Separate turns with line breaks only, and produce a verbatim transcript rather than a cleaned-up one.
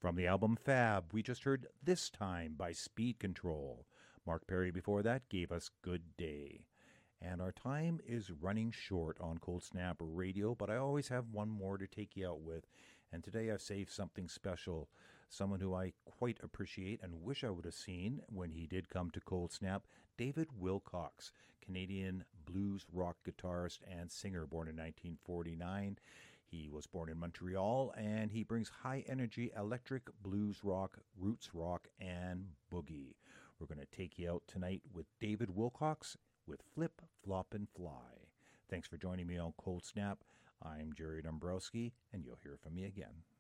From the album Fab, we just heard This Time by Speed Control. Mark Perry before that gave us Good Day. And our time is running short on Cold Snap Radio, but I always have one more to take you out with. And today I've saved something special. Someone who I quite appreciate and wish I would have seen when he did come to Cold Snap, David Wilcox, Canadian blues rock guitarist and singer, born in nineteen forty-nine. He was born in Montreal, and he brings high-energy electric, blues rock, roots rock, and boogie. We're going to take you out tonight with David Wilcox with Flip, Flop, and Fly. Thanks for joining me on Cold Snap. I'm Jerry Dombrowski, and you'll hear from me again.